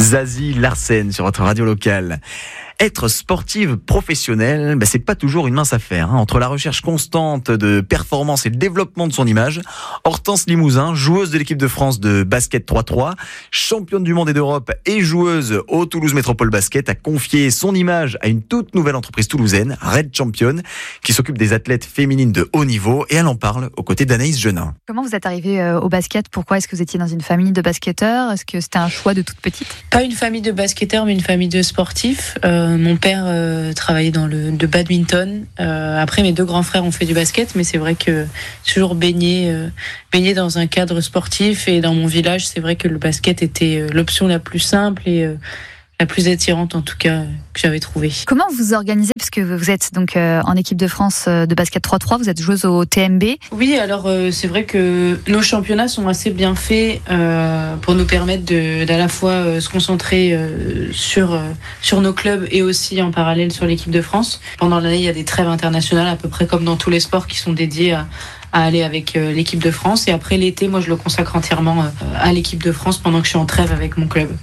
Zazie Larsen sur votre radio locale. Être sportive professionnelle, c'est pas toujours une mince affaire. Entre la recherche constante de performance et le développement de son image, Hortense Limousin, joueuse de l'équipe de France de basket 3-3, championne du monde et d'Europe et joueuse au Toulouse Métropole Basket, a confié son image à une toute nouvelle entreprise toulousaine, Red Champion, qui s'occupe des athlètes féminines de haut niveau, et elle en parle aux côtés d'Anaïs Genin. Comment vous êtes arrivée au basket ? Pourquoi est-ce que vous étiez dans une famille de basketteurs ? Est-ce que c'était un choix de toute petite ? Pas une famille de basketteurs, mais une famille de sportifs. Mon père travaillait dans le badminton. Après, mes deux grands frères ont fait du basket, mais c'est vrai que j'ai toujours baigné dans un cadre sportif. Et dans mon village, c'est vrai que le basket était l'option la plus simple et la plus attirante, en tout cas, que j'avais trouvée. Comment vous organisez ? Parce que vous êtes donc en équipe de France de basket 3-3, vous êtes joueuse au TMB. Oui, alors c'est vrai que nos championnats sont assez bien faits pour nous permettre d'à la fois se concentrer sur nos clubs et aussi en parallèle sur l'équipe de France. Pendant l'année, il y a des trêves internationales, à peu près comme dans tous les sports, qui sont dédiés à aller avec l'équipe de France. Et après l'été, moi, je le consacre entièrement à l'équipe de France pendant que je suis en trêve avec mon club.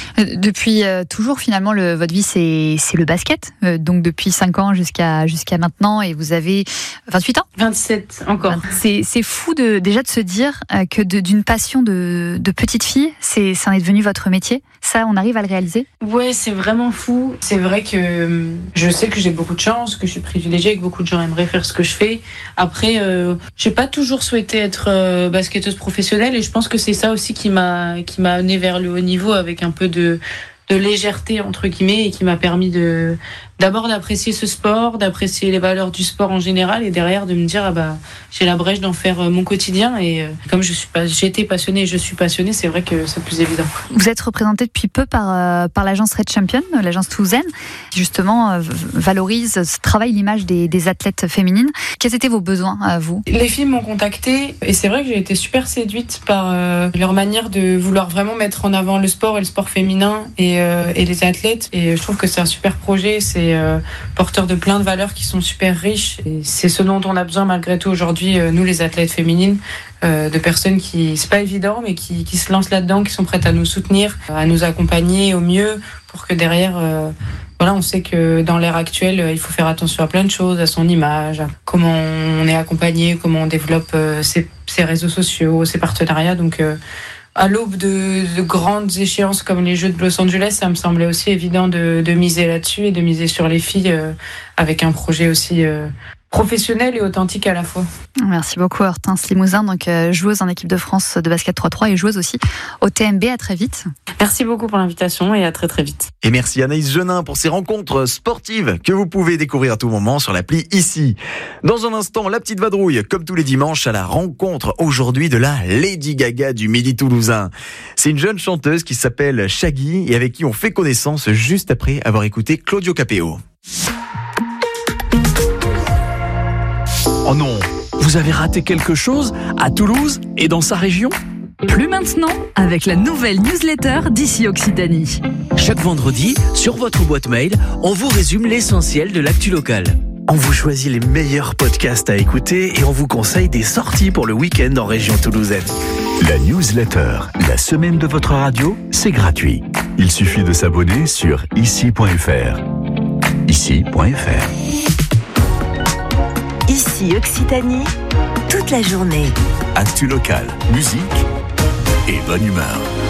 Depuis toujours, finalement, votre vie, c'est le basket. Donc, depuis 5 ans jusqu'à maintenant, et vous avez 28 ans ? 27 encore. C'est fou déjà de se dire que d'une passion de petite fille, ça en est devenu votre métier. Ça, on arrive à le réaliser ? Ouais, c'est vraiment fou. C'est vrai que je sais que j'ai beaucoup de chance, que je suis privilégiée, que beaucoup de gens aimeraient faire ce que je fais. Après, j'ai pas toujours souhaité être basketteuse professionnelle, et je pense que c'est ça aussi qui m'a amenée vers le haut niveau, avec un peu de légèreté entre guillemets, et qui m'a permis d'abord d'apprécier ce sport, d'apprécier les valeurs du sport en général, et derrière de me dire j'ai la brèche d'en faire mon quotidien. Et comme j'ai été passionnée et je suis passionnée, c'est vrai que c'est plus évident. Vous êtes représentée depuis peu par l'agence Red Champion, l'agence toulousaine, qui justement valorise, travaille l'image des athlètes féminines. Quels étaient vos besoins à vous ? Les filles m'ont contactée, et c'est vrai que j'ai été super séduite par leur manière de vouloir vraiment mettre en avant le sport et le sport féminin et les athlètes. Et je trouve que c'est un super projet. C'est porteur de plein de valeurs qui sont super riches, et c'est ce dont on a besoin malgré tout aujourd'hui, nous les athlètes féminines, de personnes qui, c'est pas évident, mais qui se lancent là-dedans, qui sont prêtes à nous soutenir, à nous accompagner au mieux, pour que derrière on sait que dans l'ère actuelle, il faut faire attention à plein de choses, à son image, à comment on est accompagné, comment on développe ses réseaux sociaux, ses partenariats. Donc à l'aube de grandes échéances comme les Jeux de Los Angeles, ça me semblait aussi évident de miser là-dessus et de miser sur les filles avec un projet aussi professionnel et authentique à la fois. Merci beaucoup Hortense Limousin, donc joueuse en équipe de France de basket 3-3 et joueuse aussi au TMB. À très vite. Merci beaucoup pour l'invitation et à très très vite. Et merci Anaïs Genin pour ces rencontres sportives que vous pouvez découvrir à tout moment sur l'appli Ici. Dans un instant, la petite vadrouille, comme tous les dimanches, à la rencontre aujourd'hui de la Lady Gaga du Midi toulousain. C'est une jeune chanteuse qui s'appelle Shaggy et avec qui on fait connaissance juste après avoir écouté Claudio Capéo. Oh non, vous avez raté quelque chose à Toulouse et dans sa région ? Plus maintenant, avec la nouvelle newsletter d'Ici Occitanie. Chaque vendredi, sur votre boîte mail, on vous résume l'essentiel de l'actu locale. On vous choisit les meilleurs podcasts à écouter et on vous conseille des sorties pour le week-end en région toulousaine. La newsletter, la semaine de votre radio, c'est gratuit. Il suffit de s'abonner sur ici.fr. Ici.fr. Ici Occitanie, toute la journée. Actu locale, musique et bonne humeur.